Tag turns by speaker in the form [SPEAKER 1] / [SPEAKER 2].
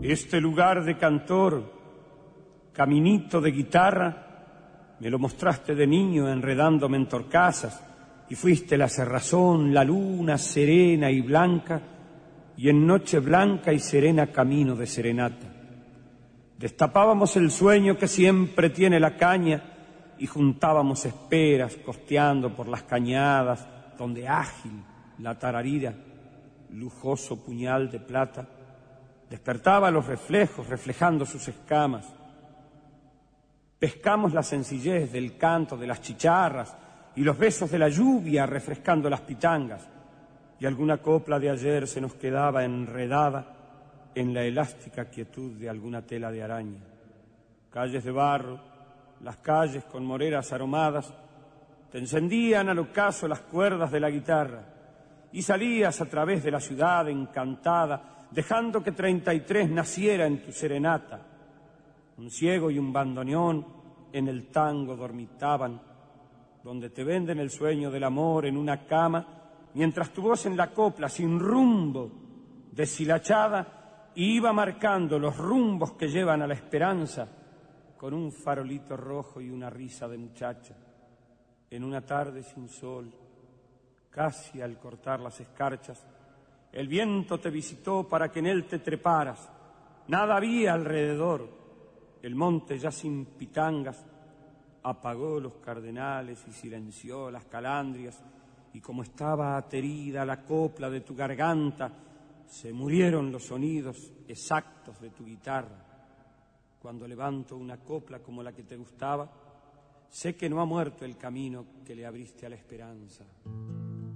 [SPEAKER 1] Este lugar de cantor, caminito de guitarra, me lo mostraste de niño enredándome en torcasas, y fuiste la cerrazón, la luna serena y blanca, y en noche blanca y serena camino de serenata. Destapábamos el sueño que siempre tiene la caña y juntábamos esperas costeando por las cañadas, donde ágil la tararira, lujoso puñal de plata, despertaba los reflejos reflejando sus escamas. Pescamos la sencillez del canto de las chicharras y los besos de la lluvia refrescando las pitangas, y alguna copla de ayer se nos quedaba enredada en la elástica quietud de alguna tela de araña. Calles de barro, las calles con moreras aromadas, te encendían al ocaso las cuerdas de la guitarra, y salías a través de la ciudad encantada, dejando que 33 naciera en tu serenata. Un ciego y un bandoneón en el tango dormitaban, donde te venden el sueño del amor en una cama, mientras tu voz en la copla, sin rumbo, deshilachada, iba marcando los rumbos que llevan a la esperanza, con un farolito rojo y una risa de muchacha. En una tarde sin sol, casi al cortar las escarchas, el viento te visitó para que en él te treparas. Nada había alrededor, el monte ya sin pitangas apagó los cardenales y silenció las calandrias, y como estaba aterida la copla de tu garganta, se murieron los sonidos exactos de tu guitarra. Cuando levanto una copla como la que te gustaba, sé que no ha muerto el camino que le abriste a la esperanza.